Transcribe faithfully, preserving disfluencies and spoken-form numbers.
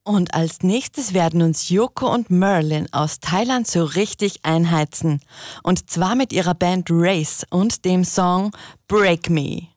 Und als nächstes werden uns Yoko und Merlin aus Thailand so richtig einheizen. Und zwar mit ihrer Band Race und dem Song Break Me.